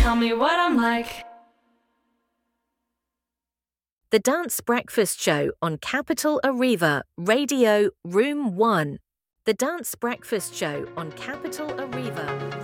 tell me what I'm like. The Dance Breakfast Show on Capital Arriva, Radio Room 1. The Dance Breakfast Show on Capital Arriva.